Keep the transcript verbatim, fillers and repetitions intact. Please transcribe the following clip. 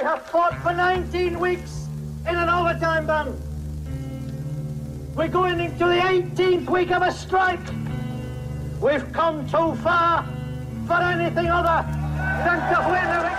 have fought for nineteen weeks in an overtime ban. We're going into the eighteenth week of a strike. We've come too far for anything other than to win a